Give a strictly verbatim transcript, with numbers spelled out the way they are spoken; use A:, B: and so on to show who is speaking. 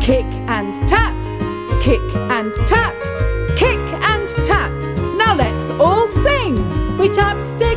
A: Kick and tap, kick and tap, kick and tap. Now let's all sing. We tap, stick